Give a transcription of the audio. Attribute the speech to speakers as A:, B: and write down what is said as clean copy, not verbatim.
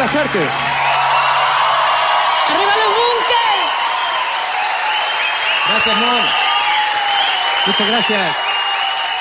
A: la suerte.
B: ¡Arriba los Bunkers!
A: Gracias, amor. Muchas gracias.